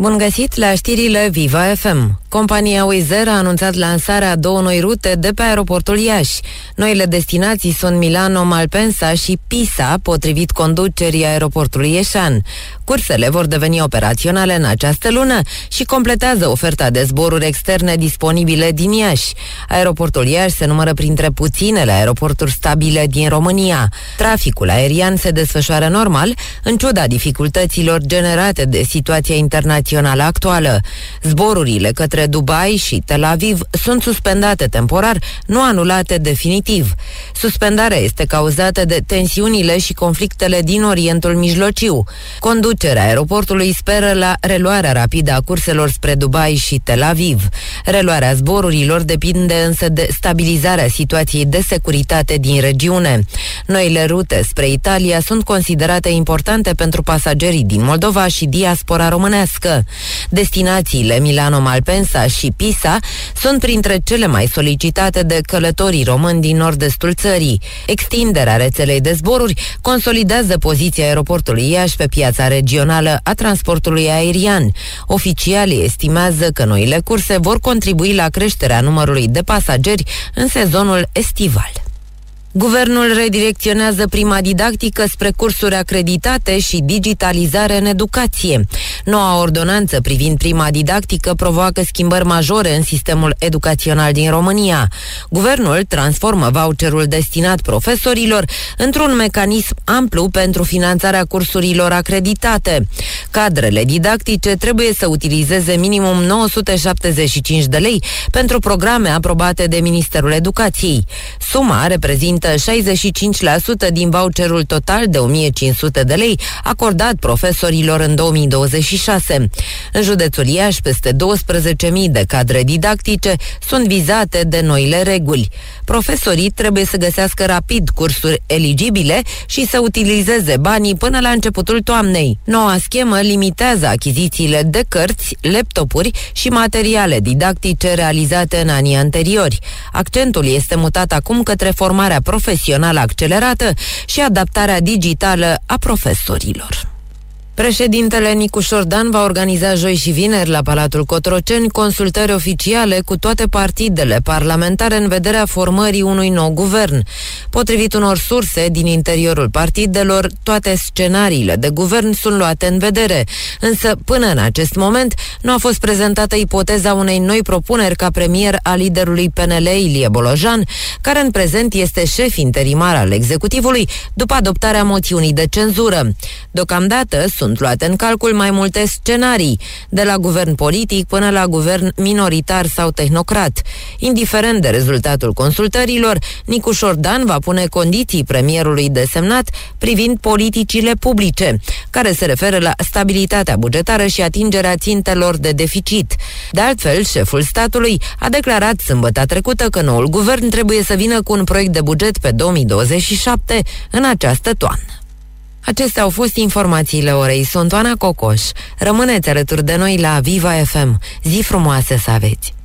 Bun găsit la știrile Viva FM. Compania Wizz Air a anunțat lansarea a 2 noi rute de pe aeroportul Iași. Noile destinații sunt Milano, Malpensa și Pisa, potrivit conducerii aeroportului ieșan. Cursele vor deveni operaționale în această lună și completează oferta de zboruri externe disponibile din Iași. Aeroportul Iași se numără printre puținele aeroporturi stabile din România. Traficul aerian se desfășoară normal, în ciuda dificultăților generate de situația internațională actuală. Zborurile către Dubai și Tel Aviv sunt suspendate temporar, nu anulate definitiv. Suspendarea este cauzată de tensiunile și conflictele din Orientul Mijlociu. Conducerea aeroportului speră la reluarea rapidă a curselor spre Dubai și Tel Aviv. Reluarea zborurilor depinde însă de stabilizarea situației de securitate din regiune. Noile rute spre Italia sunt considerate importante pentru pasagerii din Moldova și diaspora românească. Destinațiile Milano-Malpensa și Pisa sunt printre cele mai solicitate de călătorii români din nord-estul țării. Extinderea rețelei de zboruri consolidează poziția aeroportului Iași pe piața regională a transportului aerian. Oficialii estimează că noile curse vor contribui la creșterea numărului de pasageri în sezonul estival. Guvernul redirecționează prima didactică spre cursuri acreditate și digitalizare în educație. Noua ordonanță privind prima didactică provoacă schimbări majore în sistemul educațional din România. Guvernul transformă voucherul destinat profesorilor într-un mecanism amplu pentru finanțarea cursurilor acreditate. Cadrele didactice trebuie să utilizeze minimum 975 de lei pentru programe aprobate de Ministerul Educației. Suma reprezintă 65% din voucherul total de 1500 de lei acordat profesorilor în 2026. În județul Iași, peste 12.000 de cadre didactice sunt vizate de noile reguli. Profesorii trebuie să găsească rapid cursuri eligibile și să utilizeze banii până la începutul toamnei. Noua schemă limitează achizițiile de cărți, laptopuri și materiale didactice realizate în anii anteriori. Accentul este mutat acum către formarea profesională accelerată și adaptarea digitală a profesorilor. Președintele Nicu Șordan va organiza joi și vineri la Palatul Cotroceni consultări oficiale cu toate partidele parlamentare în vederea formării unui nou guvern. Potrivit unor surse din interiorul partidelor, toate scenariile de guvern sunt luate în vedere, însă până în acest moment nu a fost prezentată ipoteza unei noi propuneri ca premier a liderului PNL Ilie Bolojan, care în prezent este șef interimar al executivului după adoptarea moțiunii de cenzură. Deocamdată sunt luate în calcul mai multe scenarii, de la guvern politic până la guvern minoritar sau tehnocrat. Indiferent de rezultatul consultărilor, Nicu Șordan va pune condiții premierului desemnat privind politicile publice, care se referă la stabilitatea bugetară și atingerea țintelor de deficit. De altfel, șeful statului a declarat sâmbătă trecută că noul guvern trebuie să vină cu un proiect de buget pe 2027 în această toamnă. Acestea au fost informațiile orei. Sunt Oana Cocoș. Rămâneți alături de noi la Viva FM. Zi frumoasă să aveți!